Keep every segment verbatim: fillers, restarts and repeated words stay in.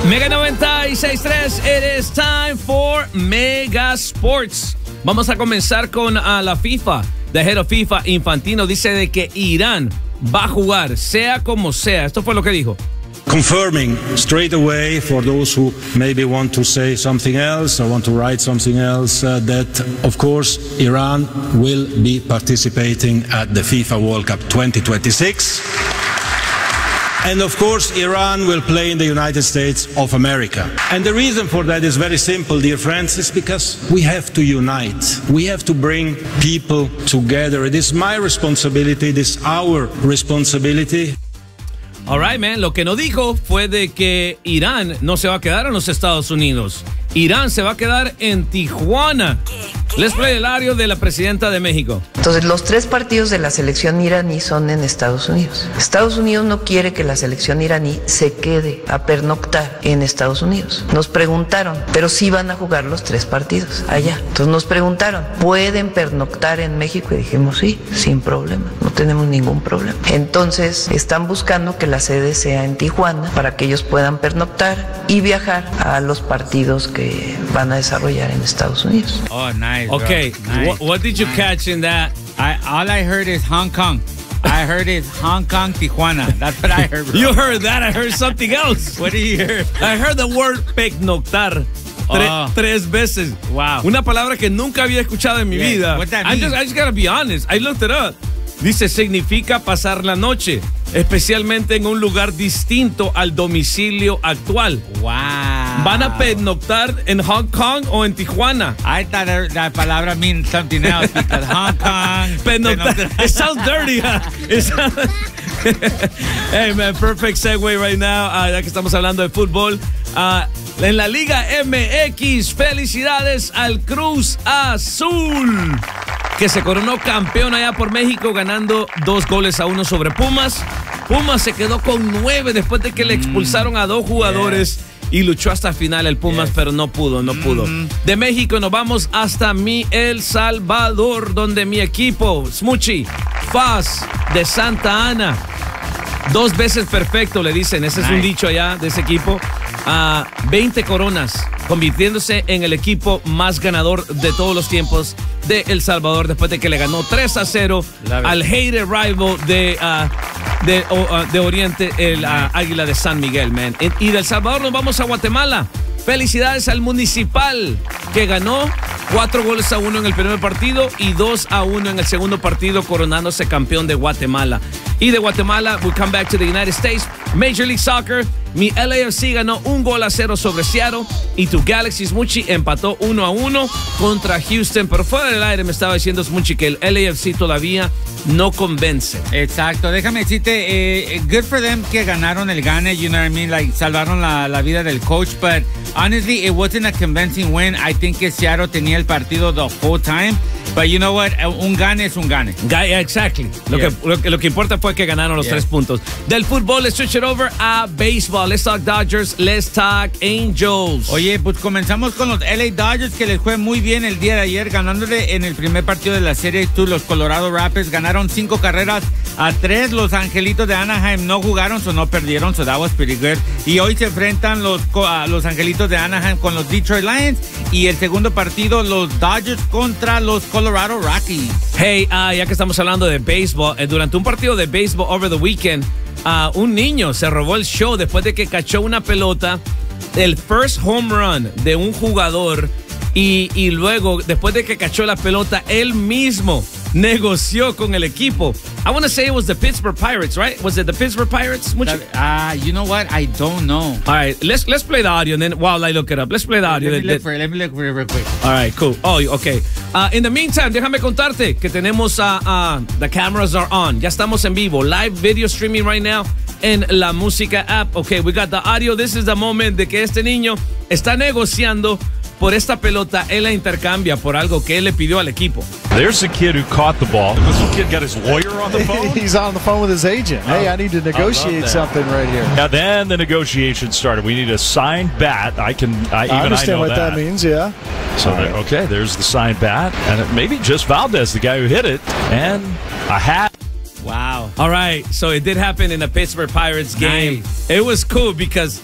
Mega noventa y seis punto tres, it is time for Mega Sports. Vamos a comenzar con uh, la FIFA. The head of FIFA, Infantino, dice de que Irán va a jugar, sea como sea. Esto fue lo que dijo. Confirming straight away, for those who maybe want to say something else or want to write something else, uh, that of course Iran will be participating at the FIFA World Cup twenty twenty-six. And of course, Iran will play in the United States of America. And the reason for that is very simple, dear friends, is because we have to unite. We have to bring people together. It is my responsibility, it is our responsibility. All right, man. Lo que no dijo fue de que Irán no se va a quedar en los Estados Unidos. Irán se va a quedar en Tijuana. Les play el audio de la presidenta de México. Entonces, los tres partidos de la selección iraní son en Estados Unidos. Estados Unidos no quiere que la selección iraní se quede a pernoctar en Estados Unidos. Nos preguntaron, pero sí van a jugar los tres partidos allá. Entonces nos preguntaron, ¿pueden pernoctar en México? Y dijimos, sí, sin problema, no tenemos ningún problema. Entonces, están buscando que la sede sea en Tijuana para que ellos puedan pernoctar y viajar a los partidos que van a desarrollar en Estados Unidos. Oh, nice. Okay, nice. What, what did you nice. catch in that? I, all I heard is Hong Kong. I heard is Hong Kong, Tijuana. That's what I heard, bro. You heard that. I heard something else. What did you hear? I heard the word pernoctar. Tre Oh. Tres veces. Wow. Una palabra que nunca había escuchado en mi Yeah. vida. What that I mean? just, I just gotta be honest. I looked it up. Dice, significa pasar la noche, especialmente en un lugar distinto al domicilio actual. Wow. ¿Van a pernoctar en Hong Kong o en Tijuana? I thought that, that palabra means something else because Hong Kong. Pernoctar. It sounds dirty, huh? It sounds... Hey, man, perfect segue right now. Uh, ya que estamos hablando de fútbol. Uh, en la Liga M X, felicidades al Cruz Azul, que se coronó campeón allá por México, ganando dos goles a uno sobre Pumas. Pumas se quedó con nueve después de que le expulsaron a dos jugadores. Yeah. Y luchó hasta el final el Pumas, yes. pero no pudo, no pudo. Mm-hmm. De México nos vamos hasta mi El Salvador, donde mi equipo, Smuchi, Faz, de Santa Ana, dos veces perfecto, le dicen. Ese nice. Es un dicho allá de ese equipo. Uh, veinte coronas, convirtiéndose en el equipo más ganador de todos los tiempos de El Salvador, después de que le ganó tres a cero al hated rival de... Uh, De, uh, de Oriente, el uh, Águila de San Miguel, man. Y de El Salvador nos vamos a Guatemala. Felicidades al Municipal, que ganó cuatro goles a uno en el primer partido y dos a uno en el segundo partido, coronándose campeón de Guatemala. Y de Guatemala, we come back to the United States. Major League Soccer, mi L A F C ganó un gol a cero sobre Seattle y tu Galaxy Smuchi empató uno a uno contra Houston. Pero fuera del aire me estaba diciendo Smuchi que el L A F C todavía no convence. Exacto, déjame decirte, eh, good for them que ganaron el gane, you know what I mean, like salvaron la, la vida del coach, but honestly, it wasn't a convincing win. I think que Seattle tenía el partido the whole time, but you know what, un gane es un gane. Yeah, exactly. Lo, yeah. que, lo, que, lo que importa fue que ganaron los yeah. tres puntos. Del fútbol, let's switch it over a baseball. Let's talk Dodgers, let's talk Angels. Oye, pues comenzamos con los L A Dodgers, que les fue muy bien el día de ayer, ganándole en el primer partido de la serie tú, los Colorado Rapids, ganaron cinco carreras a tres. Los Angelitos de Anaheim no jugaron, so no perdieron, so that was pretty good. Y hoy se enfrentan los, uh, los Angelitos de Anaheim con los Detroit Lions, y el segundo partido los Dodgers contra los Colorado Rockies. Hey, uh, ya que estamos hablando de béisbol, eh, durante un partido de béisbol over the weekend, uh, un niño se robó el show después de que cachó una pelota, el first home run de un jugador, y, y luego, después de que cachó la pelota, él mismo negoció con el equipo. I want to say it was the Pittsburgh Pirates, right? Was it the Pittsburgh Pirates? Ah, uh, you know what? I don't know. All right, let's let's play the audio, and then while I look it up, let's play the audio. Let me look for it. Let me look for it real quick. All right, cool. Oh, okay. Uh, in the meantime, déjame contarte que tenemos a uh, uh, the cameras are on. Ya estamos en vivo, live video streaming right now en La Música app. Okay, we got the audio. This is the moment de que este niño está negociando por esta pelota. Él la intercambia por algo que él le pidió al equipo. There's the kid who caught the ball. This little kid got his lawyer on the phone. He's on the phone with his agent. Hey, I need to negotiate something right here. Now then the negotiation started. We need a signed bat. I can I, even I understand I know what that. that means, yeah. So there, okay, there's the signed bat, and it maybe just Valdez, the guy who hit it, and a hat. Wow. All right, so it did happen in the Pittsburgh Pirates game. Nice. It was cool because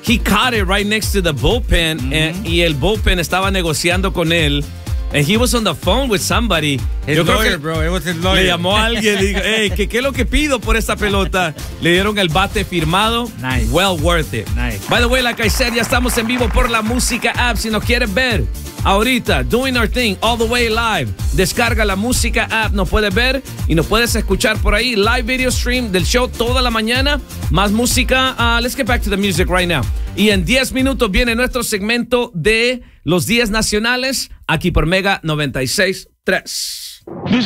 he caught it right next to the bullpen, mm-hmm. and, y el bullpen estaba negociando con él. And he was on the phone with somebody. His Yo lawyer, creo que bro. It was his lawyer. Le llamó a alguien y dijo, hey, ¿qué, ¿qué es lo que pido por esta pelota? Le dieron el bate firmado. Nice. Well worth it. Nice. By the way, like I said, ya estamos en vivo por la música app. Si nos quieres ver ahorita, doing our thing, all the way live, descarga la música app. Nos puedes ver y nos puedes escuchar por ahí. Live video stream del show toda la mañana. Más música. Uh, let's get back to the music right now. Y en diez minutos viene nuestro segmento de los días nacionales aquí por Mega noventa y seis punto tres.